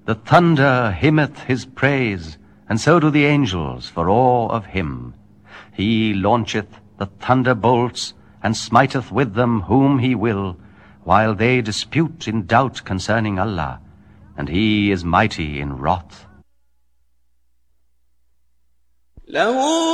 The thunder hymneth his praise, and so do the angels for awe of him. He launcheth the thunderbolts, and smiteth with them whom he will, while they dispute in doubt concerning Allah, and he is mighty in wrath.